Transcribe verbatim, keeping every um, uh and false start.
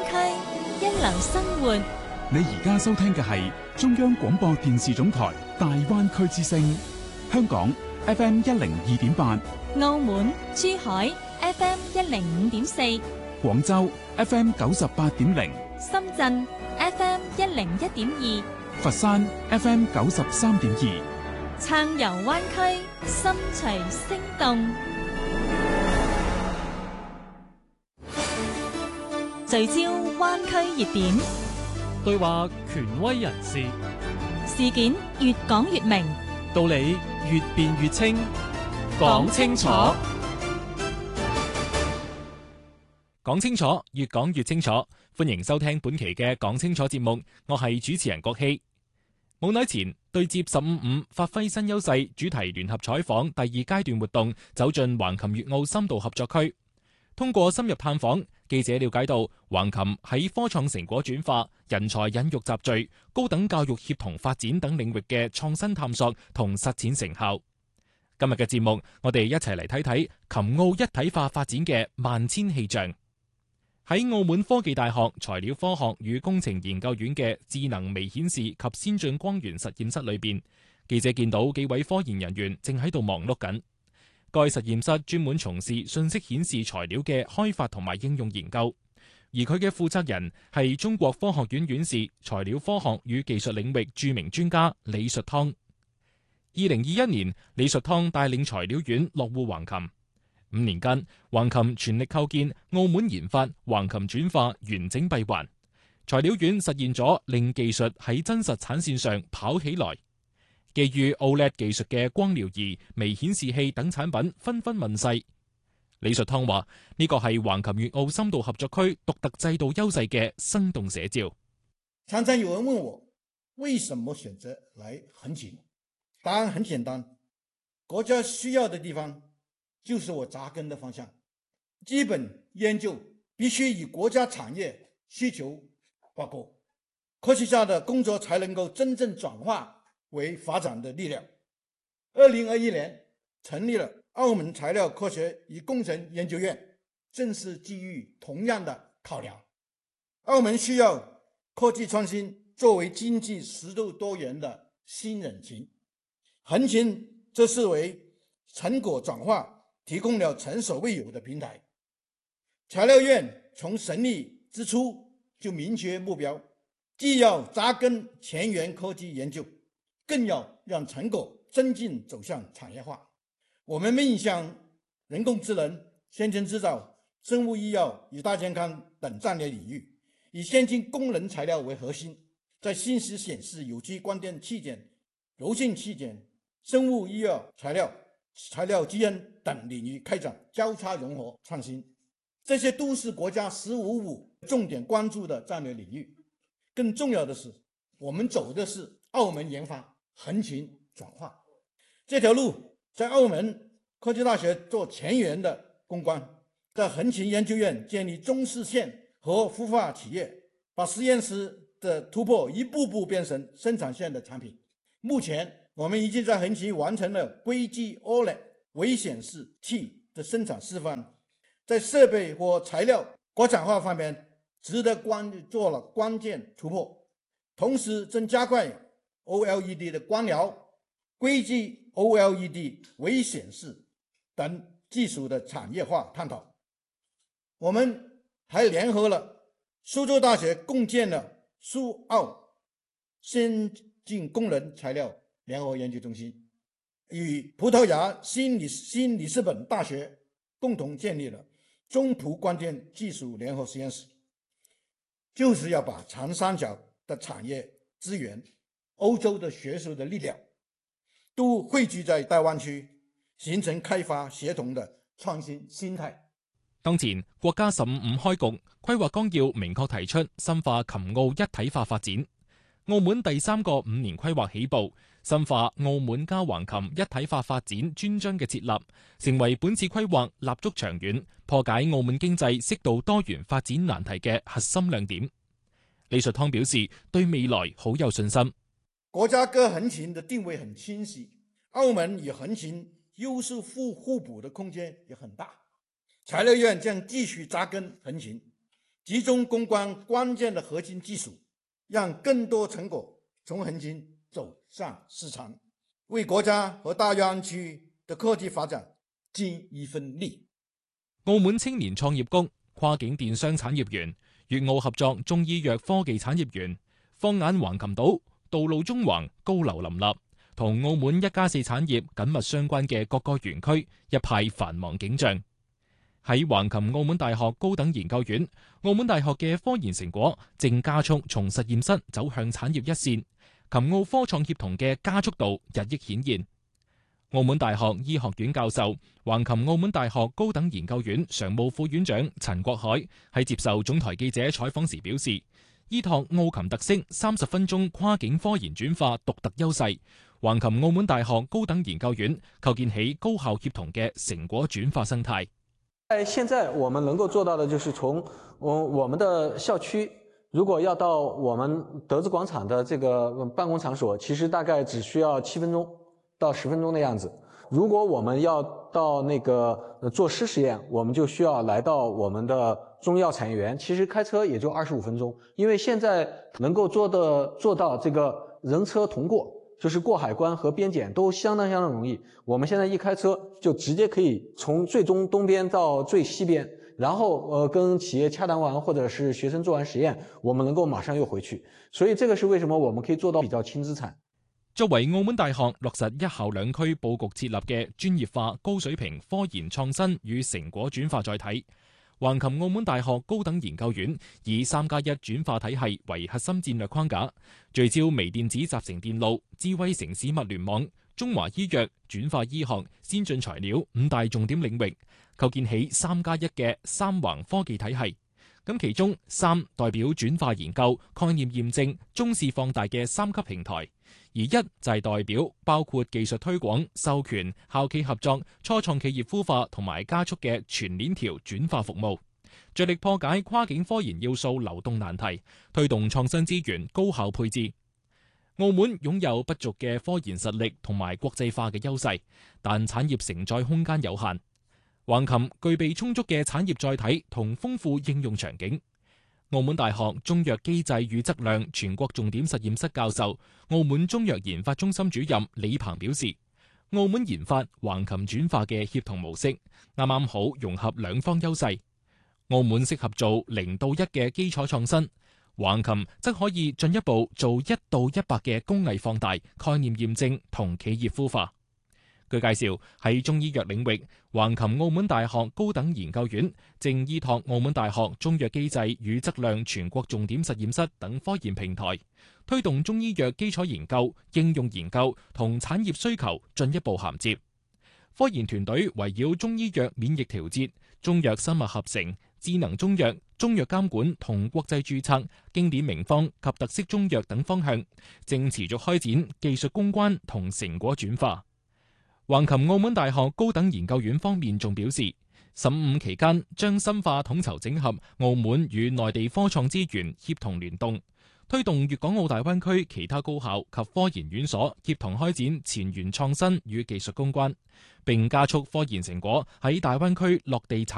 區，一流生活。 你而家收聽嘅係中央廣播電視總台大灣區之聲，香港 F M 一零二點八， 澳門珠海 F M 一零五點四， 廣州 F M 九十八點零， 深圳 F M 一零一點二， 佛山 F M 九十三點二， 暢遊灣區，心隨聲動，聚焦灣區熱點， 對話權威人士， 事件越講越明， 道理越辯越清，講清楚，講清楚，越講越清楚。歡迎收聽本期嘅講清楚節目，我係主持人郭希。冇耐前對接十五五發揮新優勢主題聯合採訪第二階段活動走進橫琴粵澳深度合作區。通過深入探訪，記者了解到橫琴喺科創成果轉化、人才引育集聚、高等教育協同發展等領域嘅創新探索同實踐成效。今日嘅節目，我哋一齊嚟睇睇琴澳一體化發展嘅萬千氣象。喺澳門科技大學材料科學與工程研究院嘅智能微顯示及先進光源實驗室裏邊，記者見到幾位科研人員正喺度忙碌緊。該實驗室專門從事信息顯示材料嘅開發同埋應用研究，而佢嘅負責人係中國科學院院士、材料科學與技術領域著名專家李術湯。二零二一年，李術湯帶領材料院落戶橫琴。五年間，橫琴全力構建澳門研發橫琴轉化完整閉環，材料院實現咗令技術喺真實產線上跑起來。基於 O L E D 技術嘅光療儀、微顯示器等產品紛紛問世。李術湯話：呢個係橫琴粵澳深度合作區獨特制度優勢嘅生動寫照。 常常有人問我，為什麼選擇來橫琴？答案很簡單，國家需要的地方就是我扎根的方向。基本研究必須與國家產業需求掛鈎，科學家的工作才能夠真正轉化為發展的力量。二零二一年成立了澳門材料科學與工程研究院，正是基於同樣的考量。澳門需要科技創新作為經濟適度多元的新引擎，橫琴則是為成果轉化提供了前所未有的平台。材料院從成立之初就明確目標，既要扎根前沿科技研究，更要讓成果真正走向產業化。我們面向人工智能、先進製造、生物醫藥與大健康等戰略領域，以先進功能材料為核心，在信息顯示、有機光電器件、柔性器件、生物醫藥材料、材料基因等領域開展交叉融合創新。這些都是國家十五五重點關注的戰略領域。更重要的是，我們走的是澳門研發橫琴轉化這條路，在澳門科技大學做前沿的攻關，在橫琴研究院建立中試線和孵化企業，把實驗室的突破一步步變成生產線的產品。目前我們已經在橫琴完成了硅基 O L E D 微顯示器的生產示範，在設備和材料國產化方面值得關做了關鍵突破，同時正加快 O L E D 的光療、硅基 O L E D 微顯示等技術的產業化探討。我們還聯合了蘇州大學，共建了蘇澳先進功能材料聯合研究中心，與葡萄牙新里新里斯本大學共同建立了中葡關鍵技術聯合實驗室，就是要把長三角的產業資源、歐洲的學術的力量都匯聚在大灣區，形成開發協同的創新心態。 當前國家十五五開局，規劃綱要明確提出深化琴澳一體化發展。澳門第三個五年規劃起步，深化澳門加橫琴一體化發展專章嘅設立，成為本次規劃立足長遠、破解澳門經濟適度多元發展難題嘅核心亮點。李術湯表示對未來好有信心。 國家跟橫琴的定位很清晰，澳門與橫琴優勢互互補的空間也很大。材料院將繼續扎根橫琴， 集中攻關關鍵的核心技術，讓更多成果從橫琴走向市場，為國家和大灣區的科技發展盡一份力。 澳門青年創業谷、跨境電商產業園、粵澳合作中醫藥科技產業園、放眼橫琴島、道路中橫、高樓林立，同澳門一加四產業緊密相關嘅各個園區，一派繁忙景象。喺橫琴澳門大學高等研究院，澳門大學嘅科研成果正加速從實驗室走向產業一線，琴澳科創協同嘅加速度日益顯現。澳門大學醫學院教授、橫琴澳門大學高等研究院常務副院長陳國海喺接受總台記者採訪時表示，依託澳琴特色，三十分鐘跨境科研轉化獨特優勢，橫琴澳門大學高等研究院構建起高效協同嘅成果轉化生態。 在現在我們能夠做到的就是從我我們的校區，如果要到我們德資廣場的這個辦公場所，其實大概只需要七分鐘到十分鐘的樣子。如果我們要到那個做濕實驗，我們就需要來到我們的中醫藥產業園，其實開車也就二十五分鐘。因為現在能夠做的做到這個人車同過，就是過海關和邊檢都相當相當容易。我們現在一開車就直接可以從最中東邊到最西邊，然後呃跟企業洽談完或者是學生做完實驗，我們能夠馬上又回去。所以這個是為什麼我們可以做到比較輕資產。 作為澳門大學落實一校兩區佈局設立嘅專業化高水平科研創新與成果轉化載體，橫琴澳門大學高等研究院以三加一轉化體系為核心戰略框架，聚焦微電子集成電路、智慧城市物聯網、中華醫藥、轉化醫學、先進材料五大重點領域，構建起三加一嘅三橫科技體系。咁其中三代表轉化研究、概念驗證、中試放大嘅三級平台，而一就係代表包括技術推廣、授權、校企合作、初創企業孵化同埋加速嘅全鏈條轉化服務，着力破解跨境科研要素流動難題，推動創新資源高效配置。澳門擁有不俗嘅科研實力同埋國際化嘅優勢，但產業承載空間有限。橫琴具備充足嘅產業載體同豐富應用場景。澳門大學中藥機制與質量全國重點實驗室教授、澳門中藥研發中心主任李鵬表示，澳門研發橫琴轉化嘅協同模式，啱啱好融合兩方優勢。澳門適合做零到一嘅基礎創新，橫琴則可以進一步做一到一百嘅工藝放大、概念驗證同企業孵化。據介紹，喺中醫藥領域，橫琴澳門大學高等研究院正依託澳門大學中藥機制與質量全國重點實驗室等科研平台，推動中醫藥基礎研究、應用研究同產業需求進一步銜接。科研團隊圍繞中醫藥免疫調節、中藥生物合成、智能中藥、中藥監管同國際註冊、經典名方及特色中藥等方向，正持續開展技術攻關同成果轉化。橫琴澳門大學高等研究院方面仲表示，十五期間將深化統籌整合澳門與內地科創資源協同聯動，推動粵港澳大灣區其他高校及科研院所協同開展前沿創新與技術攻關，並加速科研成果喺大灣區落地產